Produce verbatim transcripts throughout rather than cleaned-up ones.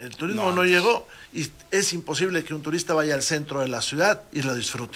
El turismo No, no llegó y es imposible que un turista vaya al centro de la ciudad y lo disfrute.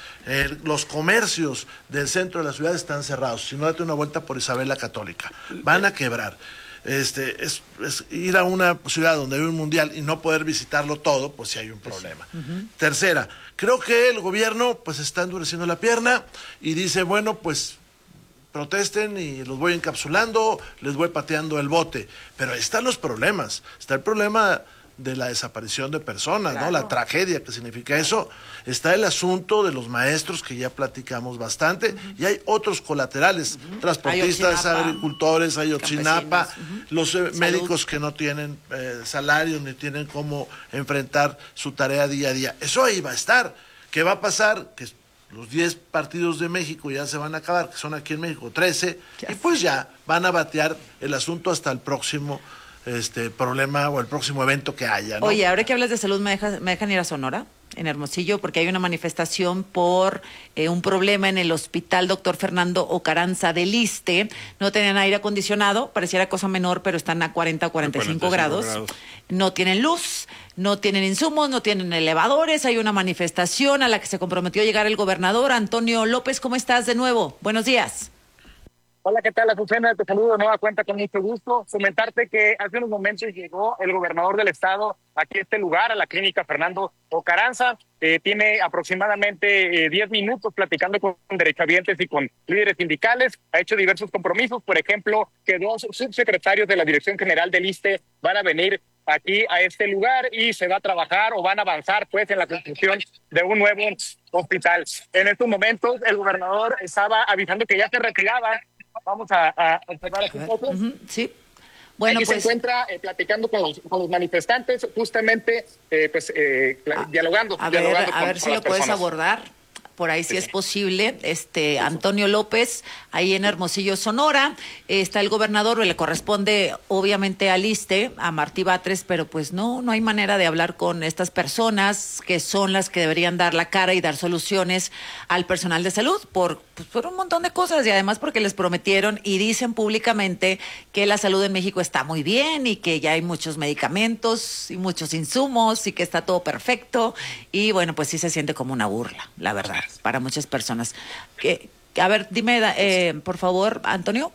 Eh, los comercios del centro de la ciudad están cerrados. Si no, date una vuelta por Isabel la Católica. Van a quebrar. Este, es, es ir a una ciudad donde hay un mundial y no poder visitarlo todo, pues sí hay un problema. Uh-huh. Tercera, creo que el gobierno pues está endureciendo la pierna y dice, bueno, pues protesten y los voy encapsulando, les voy pateando el bote. Pero ahí están los problemas. Está el problema de la desaparición de personas, claro, ¿no? La tragedia que significa eso. Está el asunto de los maestros, que ya platicamos bastante, uh-huh. y hay otros colaterales, uh-huh. transportistas, hay agricultores, hay Otsinapa, uh-huh. los eh, médicos que no tienen eh, salarios ni tienen cómo enfrentar su tarea día a día. Eso ahí va a estar. ¿Qué va a pasar? Que los diez partidos de México ya se van a acabar, que son aquí en México trece, y pues ya van a batear el asunto hasta el próximo este problema o el próximo evento que haya, ¿no? Oye, ahora que hablas de salud, ¿me, dejas, me dejan ir a Sonora, en Hermosillo? Porque hay una manifestación por eh, un problema en el hospital doctor Fernando Ocaranza del Iste. No tenían aire acondicionado, pareciera cosa menor, pero están a cuarenta o cuarenta y cinco grados. grados. No tienen luz, no tienen insumos, no tienen elevadores. Hay una manifestación a la que se comprometió a llegar el gobernador Antonio López. ¿Cómo estás de nuevo? Buenos días. Hola, ¿qué tal, Azucena? Te saludo de nueva cuenta con mucho gusto. Comentarte que hace unos momentos llegó el gobernador del estado aquí a este lugar, a la clínica Fernando Ocaranza. Eh, tiene aproximadamente eh, diez minutos platicando con derechohabientes y con líderes sindicales. Ha hecho diversos compromisos, por ejemplo, que dos subsecretarios de la Dirección General del Iste van a venir aquí a este lugar y se va a trabajar o van a avanzar pues en la construcción de un nuevo hospital. En estos momentos el gobernador estaba avisando que ya se retiraba. Vamos a, a observar aquí un poco. Uh-huh, sí. Bueno, aquí pues se encuentra eh, platicando con los, con los manifestantes, justamente eh, pues eh, a, dialogando. A dialogando ver, con, a ver si lo personas. puedes abordar. Por ahí sí, sí es posible. Este Antonio López, ahí en Hermosillo, Sonora, está el gobernador, le corresponde obviamente al Iste, a Martí Batres, pero pues no, no hay manera de hablar con estas personas que son las que deberían dar la cara y dar soluciones al personal de salud por, pues, por un montón de cosas y además porque les prometieron y dicen públicamente que la salud en México está muy bien y que ya hay muchos medicamentos y muchos insumos y que está todo perfecto y bueno, pues sí se siente como una burla, la verdad, para muchas personas. Que, a ver, dime, eh, por favor, Antonio.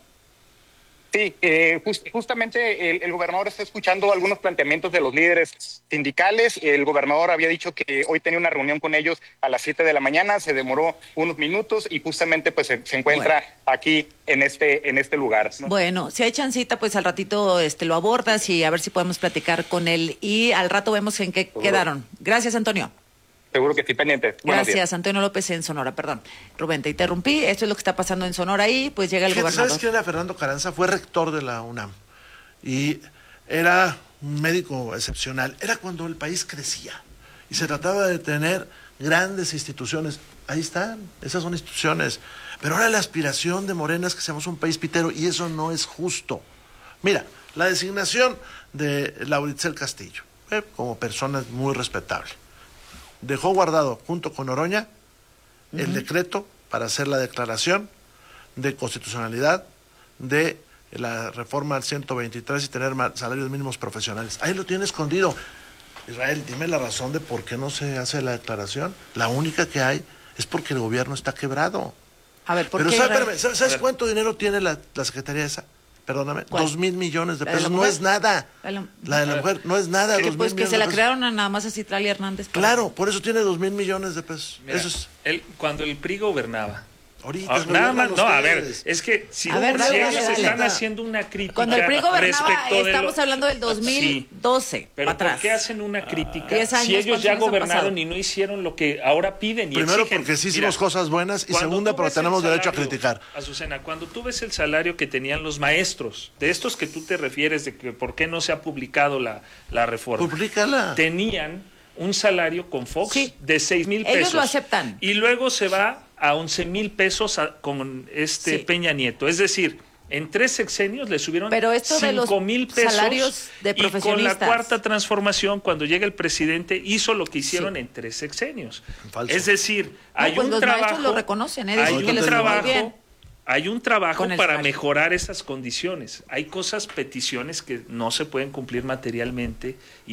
Sí, eh, just, justamente el, el gobernador está escuchando algunos planteamientos de los líderes sindicales. El gobernador había dicho que hoy tenía una reunión con ellos a las siete de la mañana, se demoró unos minutos y justamente pues se, se encuentra bueno. aquí en este en este lugar, ¿no? Bueno, si hay chancita, pues al ratito este lo abordas y a ver si podemos platicar con él y al rato vemos en qué Seguro. quedaron. Gracias, Antonio. Seguro que sí, pendiente. Buenos Gracias, días. Antonio López en Sonora, perdón. Rubén, te interrumpí, esto es lo que está pasando en Sonora ahí, pues llega el Fíjate, gobernador. ¿Sabes quién era Fernando Ocaranza? Fue rector de la UNAM y era un médico excepcional. Era cuando el país crecía y se trataba de tener grandes instituciones. Ahí están, esas son instituciones. Pero ahora la aspiración de Morena es que seamos un país pitero y eso no es justo. Mira, la designación de Lauritzel Castillo, eh, como persona muy respetable. Dejó guardado junto con Oroña uh-huh. el decreto para hacer la declaración de constitucionalidad de la reforma al ciento veintitrés y tener salarios mínimos profesionales. Ahí lo tiene escondido. Israel, dime la razón de por qué no se hace la declaración. La única que hay es porque el gobierno está quebrado. A ver, ¿por Pero qué? ¿sabes, espérame, ¿sabes, ¿sabes cuánto dinero tiene la, la secretaría esa? Perdóname, ¿Cuál? dos mil millones de pesos, de no es nada. La, la de la mujer no es nada. Que, pues que se la crearon a nada más a Citlali Hernández. Para... Claro, por eso tiene dos mil millones de pesos. Mira, eso es... él, cuando el P R I gobernaba. Ahorita ah, nada más, no, a ver, es que si, a ver, si dale, ellos dale, están dale. haciendo una crítica cuando el P R I gobernaba, respecto estamos de lo... hablando del dos mil doce, sí, pero atrás. ¿por qué hacen una crítica años, si ellos ya gobernaron y no hicieron lo que ahora piden y Primero exigen? Porque sí hicimos Mira, cosas buenas y segunda porque tenemos salario, derecho a criticar. Azucena, cuando tú ves el salario que tenían los maestros, de estos que tú te refieres, de que por qué no se ha publicado la, la reforma. Publícala. Tenían un salario con Fox sí. de seis mil pesos. Ellos lo aceptan. Y luego se va a once mil pesos a, con este sí. Peña Nieto. Es decir, en tres sexenios le subieron cinco mil pesos. Salarios de profesionistas. Y con la cuarta transformación, cuando llega el presidente, hizo lo que hicieron sí. en tres sexenios. Falso. Es decir, no, hay pues un los trabajo. Lo reconocen, ¿eh? Hay un trabajo. Hay un trabajo para salario. mejorar esas condiciones. Hay cosas, peticiones que no se pueden cumplir materialmente. Y